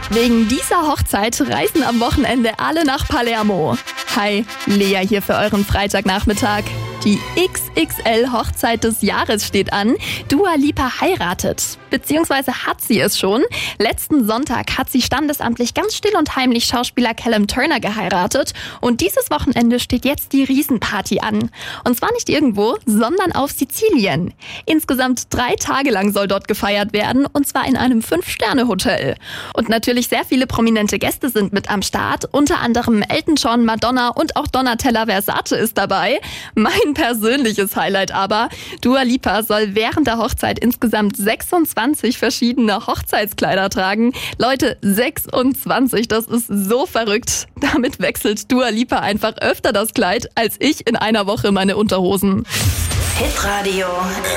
Wegen dieser Hochzeit reisen am Wochenende alle nach Palermo. Hi, Lea hier für euren Freitagnachmittag. Die XXL-Hochzeit des Jahres steht an. Dua Lipa heiratet. Beziehungsweise hat sie es schon. Letzten Sonntag hat sie standesamtlich ganz still und heimlich Schauspieler Callum Turner geheiratet. Und dieses Wochenende steht jetzt die Riesenparty an. Und zwar nicht irgendwo, sondern auf Sizilien. Insgesamt 3 Tage lang soll dort gefeiert werden. Und zwar in einem 5-Sterne-Hotel. Und natürlich sehr viele prominente Gäste sind mit am Start. Unter anderem Elton John, Madonna und auch Donatella Versace ist dabei. Mein persönliches Highlight aber: Dua Lipa soll während der Hochzeit insgesamt 26 verschiedene Hochzeitskleider tragen. Leute, 26, das ist so verrückt. Damit wechselt Dua Lipa einfach öfter das Kleid als ich in einer Woche meine Unterhosen. Hitradio